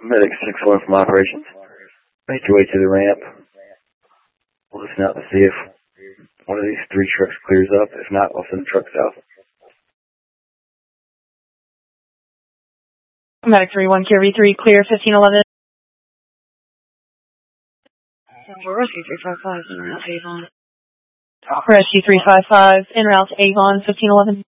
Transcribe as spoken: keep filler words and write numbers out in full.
Medic six one from operations. Make your way to the ramp. We'll listen out to see if one of these three trucks clears up. If not, I'll send the truck south. Medic three one, Q R V three, clear fifteen eleven. Rescue three five five, en route to Avon. Rescue three five five, en route to Avon, fifteen eleven.